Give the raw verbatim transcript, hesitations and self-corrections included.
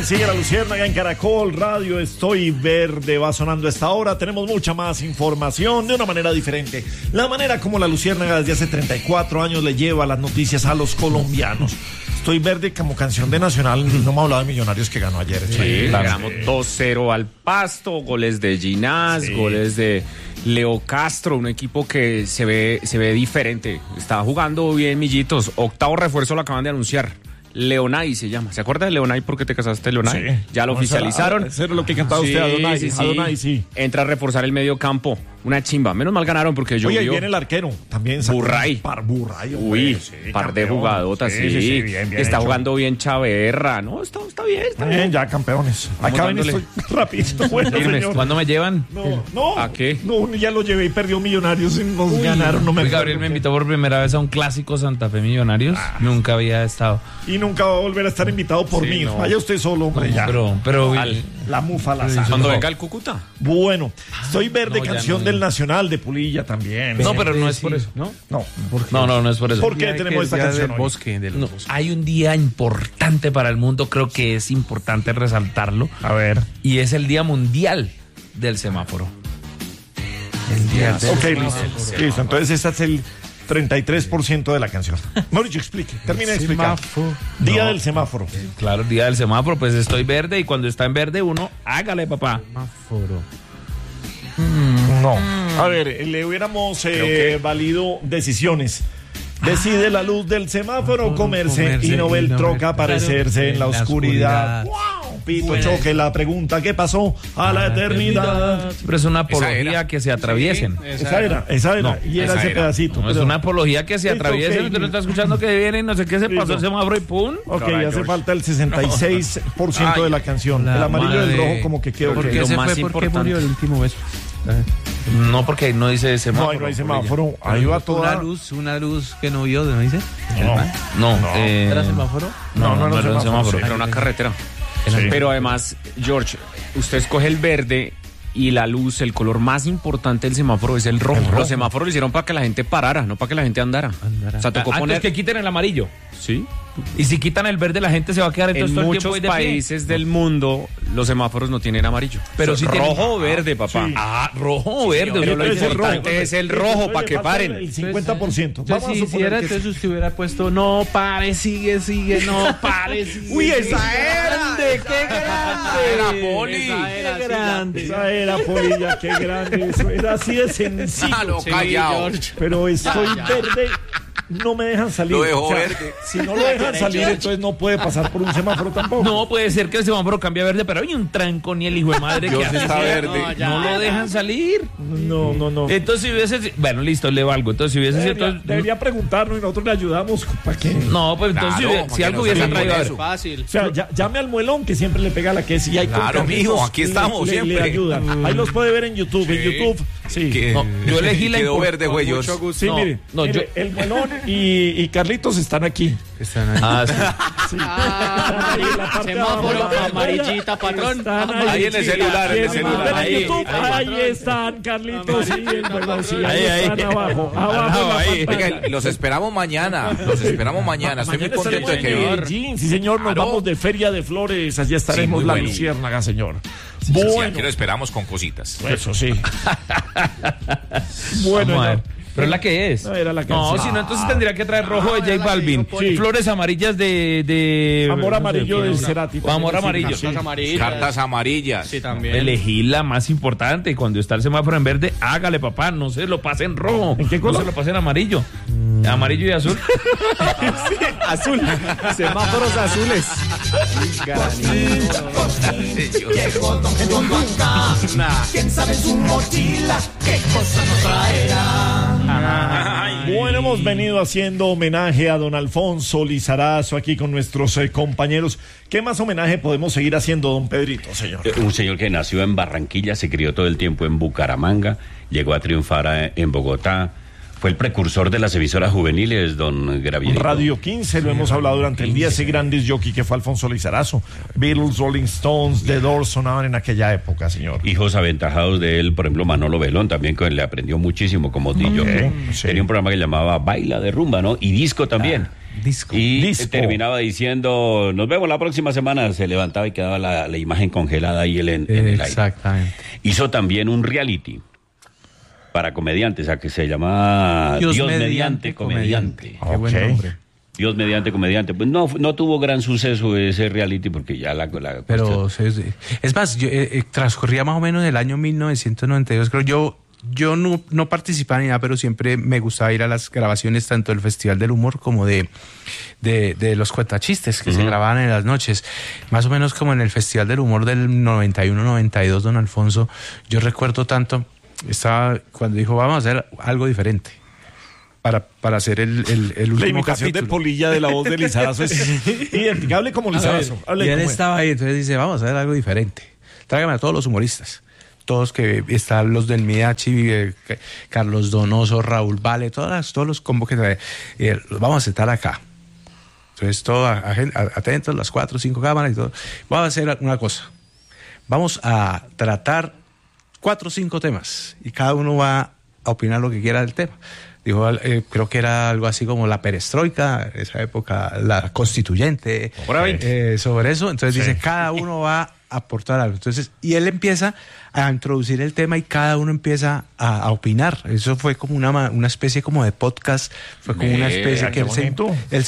Sigue la Luciérnaga en Caracol Radio, Estoy Verde, va sonando a esta hora. Tenemos mucha más información de una manera diferente. La manera como la Luciérnaga desde hace treinta y cuatro años le lleva las noticias a los colombianos. Estoy Verde como canción de Nacional, no me ha hablado de Millonarios que ganó ayer. Sí, claro. Ganamos dos cero al Pasto, goles de Ginás, sí. goles de Leo Castro, un equipo que se ve, se ve diferente. Está jugando bien, Millitos. Octavo refuerzo lo acaban de anunciar. Leonay se llama. ¿Se acuerda de Leonay porque te casaste, Leonay? Sí. Ya lo oficializaron. Eso era lo que cantaba usted, sí, Adonai. Sí, sí. Adonai, sí. Entra a reforzar el medio campo. Una chimba. Menos mal ganaron porque yo. Oye, ahí viene el arquero. También. Burray. Par Burray. Uy, sí, par campeón. de jugadotas, sí. sí, sí, sí bien, bien está hecho. Jugando bien Chaverra. No, está, está bien. Está bien, bien, ya campeones. Acá ven, estoy rapidito. Bueno, señor. ¿Cuándo me llevan? No, no. ¿A qué? No, ya lo llevé y perdió Millonarios. Nos Uy, ganaron. No me Uy, Gabriel me invitó por primera vez a un clásico Santa Fe Millonarios. Ah, nunca había estado. Y nunca va a volver a estar invitado por sí, mí. No. Vaya usted solo, hombre, no, ya. Pero, pero Al, la mufa la sal. Cuando venga el Cúcuta. Bueno, Estoy Verde, no, canción no, del Nacional de Pulilla también. No, pero no es sí. por eso, ¿no? No, no, no, no es por eso. ¿Por qué tenemos esta canción del bosque, del no, bosque? Hay un día importante para el mundo, creo que es importante resaltarlo. A ver. Y es el Día Mundial del Semáforo. El Día del Ok, Semáforo. listo. Listo, entonces ese es el treinta y tres por ciento de la canción. Mauricio, explique. Termina de explicar. Día no. del semáforo. Claro, Día del Semáforo, pues Estoy Verde y cuando está en verde uno, hágale, papá. Semáforo. Mm, no. A ver, le hubiéramos eh, que... valido decisiones. Decide la luz del semáforo comerse, comerse y no ve el troca aparecerse en la oscuridad. ¡Wow! Pito bueno. Choque la pregunta, ¿qué pasó a, a la eternidad? eternidad? Pero es una apología que se atraviesen. Sí, esa, esa era, esa era. No, y era ese era. pedacito. No, pero... Es una apología que se atraviesen. Okay. Usted no está escuchando que viene y no sé qué se pasó el semáforo y pum. Ok, Caray, hace George. falta el sesenta y seis por ciento no. de la canción. La el amarillo y el rojo como que quedó. ¿Por qué se fue? ¿Por qué murió el último beso? No, porque ahí no dice semáforo. No, ahí no hay semáforo. Ahí va toda. Una luz, una luz que no vio, ¿no dice? No, no. no. Eh... ¿Era semáforo? No, no, no, no era un semáforo. Era una carretera. Sí. Pero además, George, usted escoge el verde y la luz, el color más importante del semáforo es el rojo. El rojo. Los semáforos lo hicieron para que la gente parara, no para que la gente andara. andara. O sea, tocó ah, poner que quiten el amarillo. Sí. Y si quitan el verde, la gente se va a quedar entonces en todo el muchos tiempo países del mundo los semáforos no tienen amarillo. Pero si rojo o verde, papá. Sí. Ah, rojo o verde. Pero lo importante es el rojo para que paren. El cincuenta por ciento. Yo si hiciera, entonces usted hubiera puesto no pare, sigue, sigue, no pare, sigue. Uy, esa era. Grande, qué grande. Era Poli. Esa era, qué grande. Esa era Polilla, qué grande. Eso era así de sencillo. Ah, no, callado. Pero Estoy ya, ya. Verde. No me dejan salir. Lo dejó o sea, verde. Si no lo dejan salir, entonces no puede pasar por un semáforo tampoco. No, puede ser que el semáforo cambie a verde, pero hay un trancón y el hijo de madre que hace está verde. No, ya, no lo dejan salir. No, no, no. Entonces si hubiese... Bueno, listo, le valgo. Entonces si hubiese... Debería, entonces, debería preguntarnos y nosotros le ayudamos. ¿Para qué? No, pues entonces claro, si, si algo hubiese traído... Es fácil. O sea, ya, llame al muelón que siempre le pega la que sí hay. Claro, mijo, aquí estamos le, siempre. Le ayudan. Ahí los puede ver en YouTube. Sí. En YouTube, sí. Que, no, yo elegí la... Quedó verde, güey. Sí, no, mire, no, mire yo... el muelón y, y Carlitos están aquí. Están ahí. Ah, sí. Sí. Ah, ahí, la semáforo, amarillita, patrón. Ahí, ahí en el celular, en el celular. Ahí, ahí, ahí, ahí están, Carlitos. Sí, el muelón, sí, ahí, ahí, están abajo. Abajo, ahí. Oiga, los esperamos mañana. Los esperamos mañana. Estoy muy contento de que vengan. Sí, señor, nos vamos de Feria de Flores. Allí estaremos la Luciérnaga, señor. Sí, bueno. Sí, aquí lo esperamos con cositas. Eso sí. Bueno, ¿pero la que es? No, era la que No, si no, entonces tendría que traer rojo de J Balvin. Sí. Flores amarillas de... de Amor amarillo no sé, de Cerati. Amor amarillo. Cartas amarillas. Cartas amarillas. Sí, también. Elegí la más importante. Cuando está el semáforo en verde, hágale, papá. No se lo pase en rojo. ¿En qué color? No se lo pase en amarillo. Mm. Amarillo y azul. Sí, azul. Semáforos azules. ¿Quién sabe su mochila? ¿Qué cosa nos traerá? Bueno, hemos venido haciendo homenaje a don Alfonso Lizarazo aquí con nuestros eh, compañeros. ¿Qué más homenaje podemos seguir haciendo, don Pedrito, señor? Eh, un señor que nació en Barranquilla, se crió todo el tiempo en Bucaramanga, llegó a triunfar a, en Bogotá. Fue el precursor de las emisoras juveniles, don Gravierito. Radio quince, lo sí, hemos hablado durante el día, ese gran disc jockey que fue Alfonso Lizarazo. Beatles, Rolling Stones, The Doors sonaban en aquella época, señor. Hijos aventajados de él, por ejemplo, Manolo Belón, también que le aprendió muchísimo como disc jockey. Sí. Tenía un programa que llamaba Baila de Rumba, ¿no? Y disco también. Ah. Disco. Y Disco. terminaba diciendo, nos vemos la próxima semana. Se levantaba y quedaba la, la imagen congelada ahí en, en el aire. Exactamente. Hizo también un reality para comediantes, a que se llama Dios, Dios mediante, mediante comediante. Qué buen Ok. nombre. Dios mediante comediante. Pues no, no tuvo gran suceso ese reality porque ya la... la Pero cuestión- sí, sí. Es más, yo, eh, eh, transcurría más o menos el año mil novecientos noventa y dos, creo. Yo, yo no, no participaba ni nada, pero siempre me gustaba ir a las grabaciones tanto del Festival del Humor como de, de, de los cuentachistes que se grababan en las noches. Más o menos como en el Festival del Humor del noventa y uno noventa y dos, don Alfonso. Yo recuerdo tanto, estaba cuando dijo, vamos a hacer algo diferente para, para hacer el, el, el último La imitación capítulo. de Polilla de la voz de Lizarazo es identificable como Lizarazo. Hable Y él como él. estaba ahí, entonces dice, vamos a hacer algo diferente. Tráigame a todos los humoristas. Todos que están los del Midachi, eh, que- Carlos Donoso, Raúl Vale, todas las- todos los combos que trae. Eh, los vamos a sentar acá. Entonces, todo a- a- atentos, las cuatro o cinco cámaras y todo. Vamos a hacer una cosa. Vamos a tratar cuatro o cinco temas y cada uno va a opinar lo que quiera del tema. Dijo, eh, creo que era algo así como la perestroika, esa época, la constituyente, eh, sobre eso. Entonces dice, cada uno va a aportar algo. Entonces, y él empieza a introducir el tema y cada uno empieza a, a opinar. Eso fue como una, ma- una especie como de podcast, fue como una Vea, especie qué que él se, bonito. él